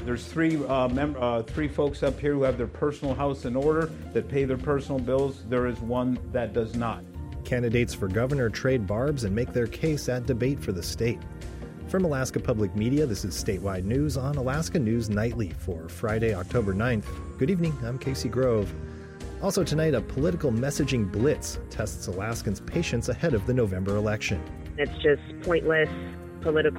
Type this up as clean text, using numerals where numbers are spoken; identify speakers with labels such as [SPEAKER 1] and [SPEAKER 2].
[SPEAKER 1] There's three folks up here who have their personal house in order, that pay their personal bills. There is one that does not.
[SPEAKER 2] Candidates for governor trade barbs and make their case at debate for the state. From Alaska Public Media, this is Statewide News on Alaska News Nightly for Friday, October 9th. Good evening, I'm Casey Grove. Also tonight, a political messaging blitz tests Alaskans' patience ahead of the November election.
[SPEAKER 3] It's just pointless political